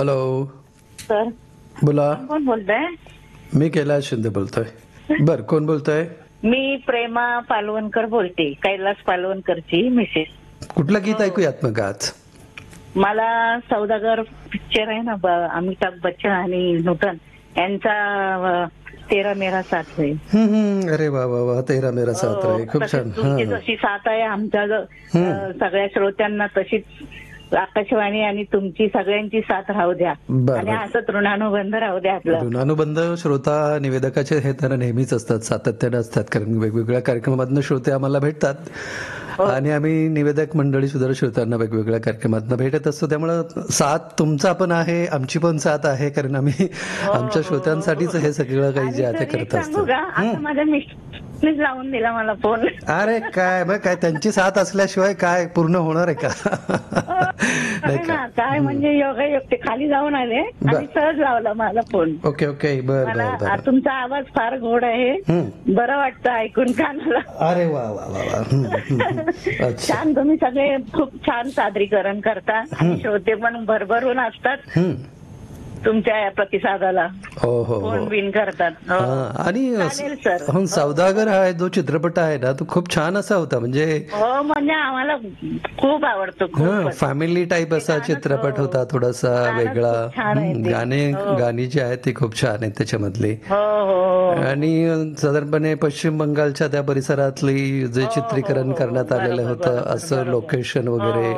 Hello sir बोला. कोण बोलताय? मी कैलास शिंदे बोलतोय. बर, कोण बोलतोय? मी प्रेमा पालवणकर बोलते, कैलास पालवणकरची मिसेस. कुठलं गीत ऐकूयात मग आज? मला सौदागर पिक्चर आहे ना, अमिताभ बच्चन आणि नूतन यांचा तेरा मेरा साथ है. अरे वा वा वा, तेरा मेरा साथ रे, खूप छान. तुमची जशी साथ आहे आमच्या सगळ्या श्रोत्यांना, तशीच आकाशवाणी आणि तुमची सगळ्यांची साथ राहू द्या. आणि असंच ऋणानुबंध राहू द्या आपलं. ऋणानुबंध श्रोता निवेदकाचे हे तर नेहमीच असतात, सातत्याने असतात, कारण वेगवेगळ्या कार्यक्रमातून श्रोते आम्हाला भेटतात आणि आम्ही निवेदक मंडळी सुद्धा श्रोत्यांना वेगवेगळ्या कार्यक्रमातून भेटत असतो. त्यामुळे साथ तुमचा पण आहे, आमची पण साथ आहे, कारण आम्ही आमच्या श्रोत्यांसाठीच हे सगळं काही जे आहे ते करत असतो. माझ्या मिस्टरनेच लावून दिला मला फोन. अरे काय मग काय, त्यांची साथ असल्याशिवाय काय पूर्ण होणार आहे का? काय म्हणजे योगायोग, ते खाली जाऊन आले आणि सहज लावला मला फोन. ओके ओके, बर मला तुमचा आवाज फार गोड आहे, बरं वाटतं ऐकून कानाला. अरे वा वा वा, छान. तुम्ही सगळे खूप छान सादरीकरण करता आणि श्रोते पण भरभरून असतात तुमच्या प्रतिसादाला. हो हो, फोन बिन करतात. आणि सौदागर हा जो चित्रपट आहे ना, तो खूप छान असा होता. म्हणजे म्हणजे आम्हाला खूप आवडतो. फॅमिली टाईप असा चित्रपट होता, थोडासा वेगळा. गाणी जी आहेत ती खूप छान आहेत त्याच्यामधली. आणि साधारणपणे पश्चिम बंगालच्या त्या परिसरातली जे चित्रीकरण करण्यात आलेलं होतं, असं लोकेशन वगैरे.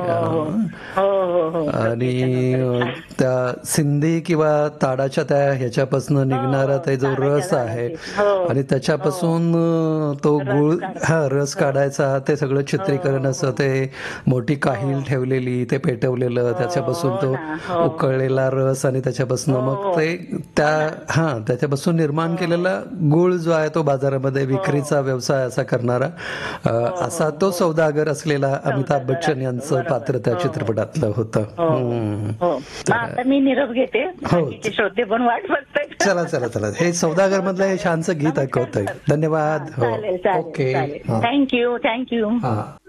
आणि त्या सिंधी किंवा ताडाच्या त्या ह्याच्यापासून निघणारा ते जो रस आहे आणि त्याच्यापासून तो गुळ रस काढायचा, ते सगळं चित्रीकरण असं, ते मोठी काहील ठेवलेली, ते पेटवलेलं, त्याच्यापासून तो उकळलेला रस आणि त्याच्यापासून मग ते त्याच्यापासून निर्माण केलेला गुळ जो आहे तो बाजारामध्ये विक्रीचा व्यवसाय असा करणारा, असा तो सौदागर असलेला अमिताभ बच्चन यांचं पात्र त्या चित्रपटातलं होतं. आता मी निरोप घेते. श्रोते पण वाट बघताय. चला चला चला, हे सौदागर मधलं हे छानसं गीत ऐकवतंय. धन्यवाद. चालेल. Okay, thank you.